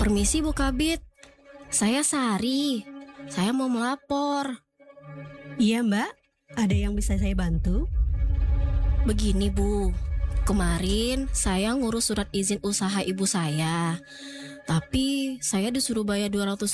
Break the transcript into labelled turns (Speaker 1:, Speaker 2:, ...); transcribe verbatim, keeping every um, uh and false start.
Speaker 1: Permisi Bu Kabit, saya Sari. Saya mau melapor.
Speaker 2: Iya Mbak, ada yang bisa saya bantu?
Speaker 1: Begini Bu, kemarin saya ngurus surat izin usaha ibu saya. Tapi saya disuruh bayar dua ratus